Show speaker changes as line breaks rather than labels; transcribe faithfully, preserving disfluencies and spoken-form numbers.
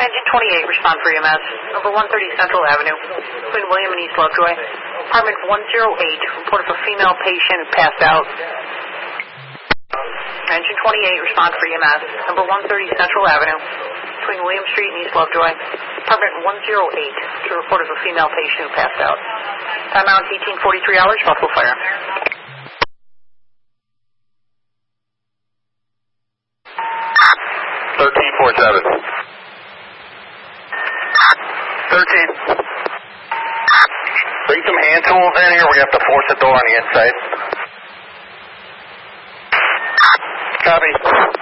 Engine twenty-eight, respond for E M S. Number one thirty Central Avenue, between William and East Lovejoy. Apartment one oh eight, report of a female patient who passed out. Engine twenty-eight, respond for E M S. Number one thirty Central Avenue, between William Street and East Lovejoy. Apartment one oh eight, to a report of a female patient who passed out. Timeout eighteen forty-three hours, Buffalo Fire.
thirteen forty-seven. thirteen. Bring some hand tools in here. We have to force the door on the inside. Copy.